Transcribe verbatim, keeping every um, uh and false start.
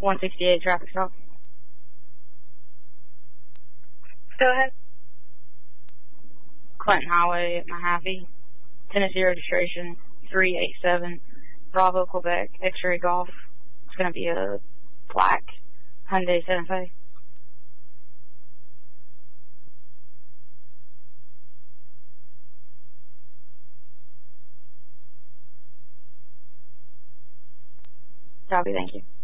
one sixty-eight traffic stop. Go ahead. Clinton Highway, Mahaffey, Tennessee registration three eight seven, Bravo, Quebec, X-ray Golf. It's going to be a black Hyundai Santa Fe. Copy, thank you.